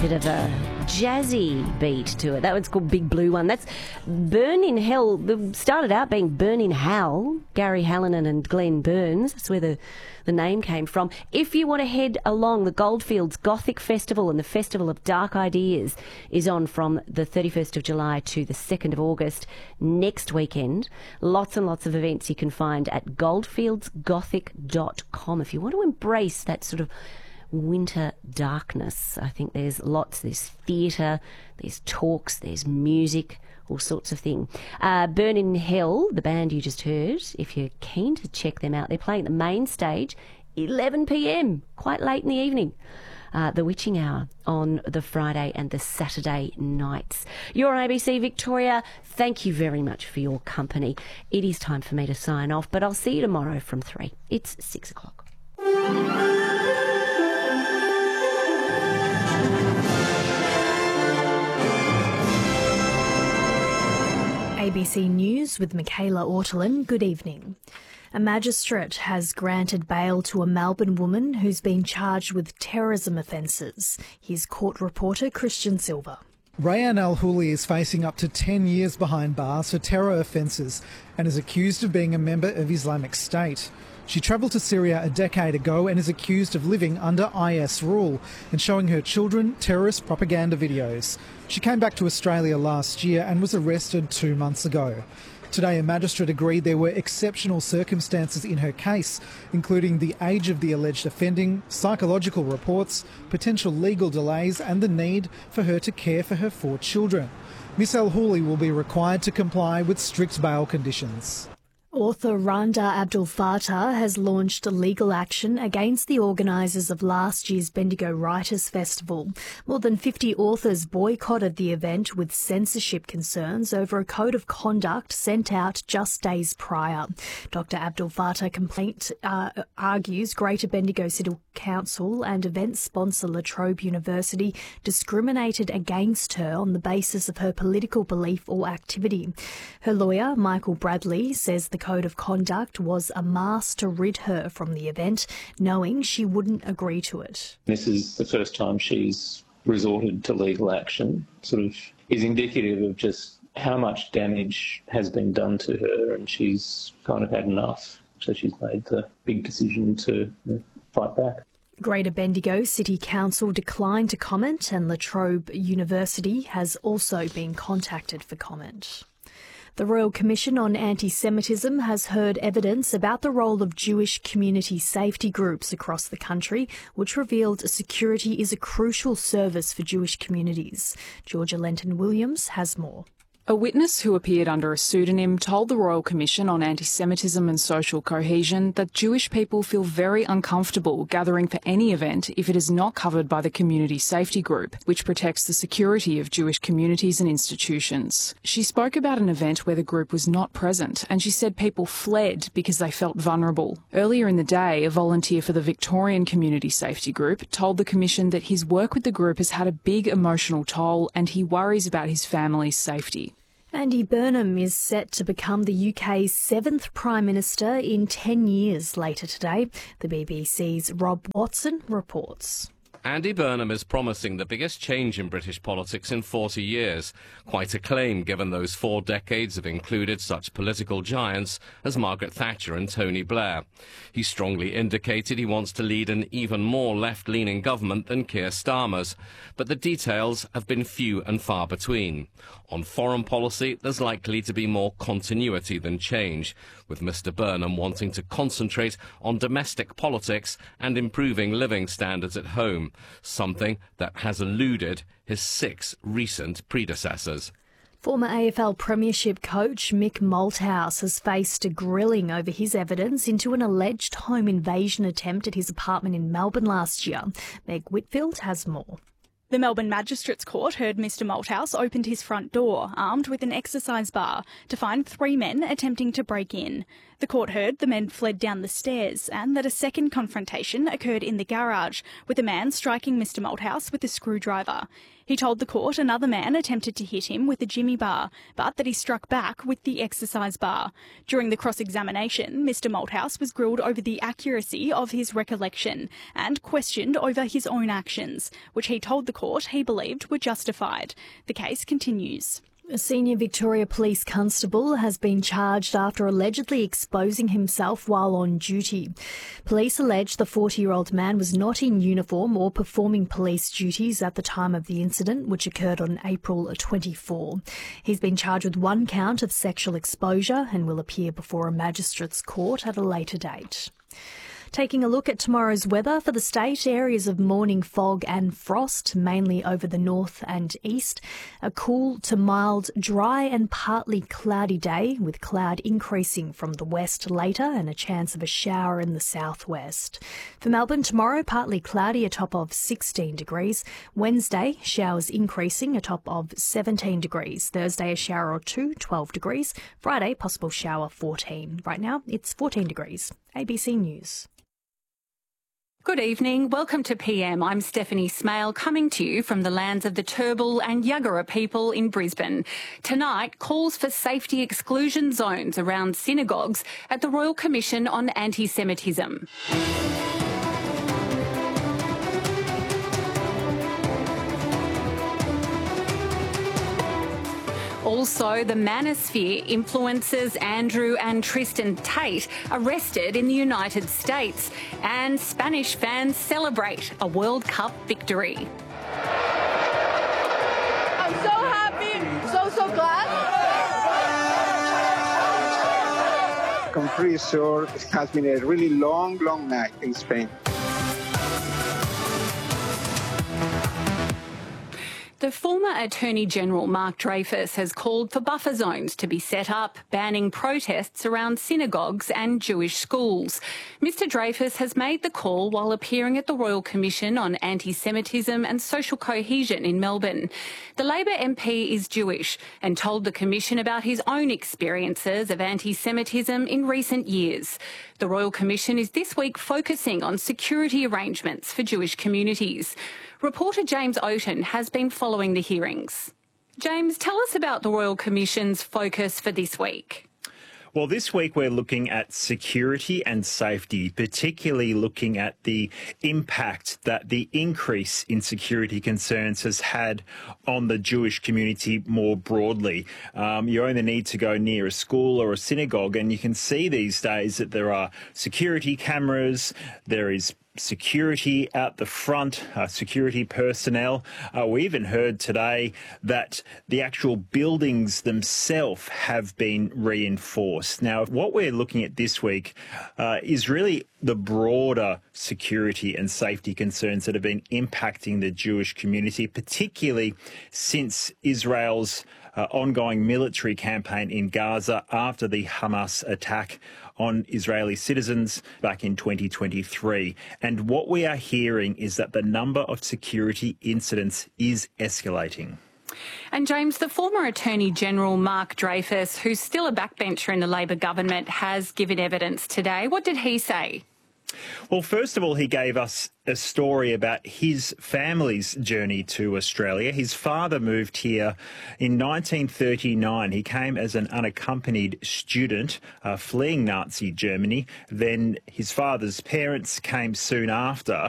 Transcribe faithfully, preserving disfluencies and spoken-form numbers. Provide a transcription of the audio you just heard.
bit of a jazzy beat to it. That one's called Big Blue One. That's Burn in Hell. It started out being Burn in Hell, Gary Hallinan and Glenn Burns. That's where the, the name came from. If you want to head along, the Goldfields Gothic Festival and the Festival of Dark Ideas is on from the thirty-first of July to the second of August next weekend. Lots and lots of events you can find at goldfields gothic dot com. If you want to embrace that sort of winter darkness, I think there's lots. There's theatre, there's talks, there's music, all sorts of things. Uh, Burn in Hell, the band you just heard, if you're keen to check them out, they're playing at the main stage, eleven p m, quite late in the evening. Uh, the Witching Hour on the Friday and the Saturday nights. You're on A B C Victoria. Thank you very much for your company. It is time for me to sign off, but I'll see you tomorrow from three. It's six o'clock. A B C News with Michaela Ortolin. Good evening. A magistrate has granted bail to a Melbourne woman who's been charged with terrorism offences. Here's court reporter Christian Silva. Rayan Al-Houli is facing up to ten years behind bars for terror offences and is accused of being a member of Islamic State. She travelled to Syria a decade ago and is accused of living under I S rule and showing her children terrorist propaganda videos. She came back to Australia last year and was arrested two months ago. Today, a magistrate agreed there were exceptional circumstances in her case, including the age of the alleged offending, psychological reports, potential legal delays and the need for her to care for her four children. Miss Al-Houli will be required to comply with strict bail conditions. Author Randa Abdul Fattah has launched a legal action against the organisers of last year's Bendigo Writers' Festival. More than fifty authors boycotted the event with censorship concerns over a code of conduct sent out just days prior. Doctor Abdul Fattah complaint uh, argues Greater Bendigo City Council and event sponsor La Trobe University discriminated against her on the basis of her political belief or activity. Her lawyer, Michael Bradley, says the code of conduct was a mask to rid her from the event, knowing she wouldn't agree to it. This is the first time she's resorted to legal action. Sort of is indicative of just how much damage has been done to her, and she's kind of had enough. So she's made the big decision to you know, fight back. Greater Bendigo City Council declined to comment, and La Trobe University has also been contacted for comment. The Royal Commission on Anti-Semitism has heard evidence about the role of Jewish community safety groups across the country, which revealed security is a crucial service for Jewish communities. Georgia Lenton-Williams has more. A witness who appeared under a pseudonym told the Royal Commission on Anti-Semitism and Social Cohesion that Jewish people feel very uncomfortable gathering for any event if it is not covered by the Community Safety Group, which protects the security of Jewish communities and institutions. She spoke about an event where the group was not present, and she said people fled because they felt vulnerable. Earlier in the day, a volunteer for the Victorian Community Safety Group told the Commission that his work with the group has had a big emotional toll and he worries about his family's safety. Andy Burnham is set to become the U K's seventh Prime Minister in ten years later today. The B B C's Rob Watson reports. Andy Burnham is promising the biggest change in British politics in forty years. Quite a claim given those four decades have included such political giants as Margaret Thatcher and Tony Blair. He strongly indicated he wants to lead an even more left-leaning government than Keir Starmer's, but the details have been few and far between. On foreign policy, there's likely to be more continuity than change, with Mr Burnham wanting to concentrate on domestic politics and improving living standards at home, something that has eluded his six recent predecessors. Former A F L Premiership coach Mick Malthouse has faced a grilling over his evidence into an alleged home invasion attempt at his apartment in Melbourne last year. Meg Whitfield has more. The Melbourne Magistrates Court heard Mr Malthouse opened his front door, armed with an exercise bar, to find three men attempting to break in. The court heard the men fled down the stairs and that a second confrontation occurred in the garage, with a man striking Mr Malthouse with a screwdriver. He told the court another man attempted to hit him with a jimmy bar, but that he struck back with the exercise bar. During the cross-examination, Mister Malthouse was grilled over the accuracy of his recollection and questioned over his own actions, which he told the court he believed were justified. The case continues. A senior Victoria Police constable has been charged after allegedly exposing himself while on duty. Police allege the forty-year-old man was not in uniform or performing police duties at the time of the incident, which occurred on April twenty-fourth. He's been charged with one count of sexual exposure and will appear before a magistrate's court at a later date. Taking a look at tomorrow's weather for the state, areas of morning fog and frost, mainly over the north and east. A cool to mild, dry and partly cloudy day, with cloud increasing from the west later and a chance of a shower in the southwest. For Melbourne tomorrow, partly cloudy, a top of sixteen degrees. Wednesday, showers increasing, a top of seventeen degrees. Thursday, a shower or two, twelve degrees. Friday, possible shower, fourteen. Right now, it's fourteen degrees. A B C News. Good evening. Welcome to P M. I'm Stephanie Smale, coming to you from the lands of the Turrbal and Yuggera people in Brisbane. Tonight, calls for safety exclusion zones around synagogues at the Royal Commission on Anti-Semitism. Also, the Manosphere influencers Andrew and Tristan Tate arrested in the United States, and Spanish fans celebrate a World Cup victory. I'm so happy, so, so glad. I'm pretty sure it has been a really long, long night in Spain. The former Attorney-General Mark Dreyfus has called for buffer zones to be set up, banning protests around synagogues and Jewish schools. Mister Dreyfus has made the call while appearing at the Royal Commission on Anti-Semitism and Social Cohesion in Melbourne. The Labor M P is Jewish and told the Commission about his own experiences of anti-Semitism in recent years. The Royal Commission is this week focusing on security arrangements for Jewish communities. Reporter James Oaten has been following the hearings. James, tell us about the Royal Commission's focus for this week. Well, this week we're looking at security and safety, particularly looking at the impact that the increase in security concerns has had on the Jewish community more broadly. Um, you only need to go near a school or a synagogue and you can see these days that there are security cameras, there is security out the front, uh, security personnel. Uh, we even heard today that the actual buildings themselves have been reinforced. Now, what we're looking at this week uh, is really the broader security and safety concerns that have been impacting the Jewish community, particularly since Israel's uh, ongoing military campaign in Gaza after the Hamas attack on Israeli citizens back in twenty twenty-three. And what we are hearing is that the number of security incidents is escalating. And James, the former Attorney-General Mark Dreyfus, who's still a backbencher in the Labor government, has given evidence today. What did he say? Well, first of all, he gave us a story about his family's journey to Australia. His father moved here in nineteen thirty-nine. He came as an unaccompanied student uh, fleeing Nazi Germany. Then his father's parents came soon after.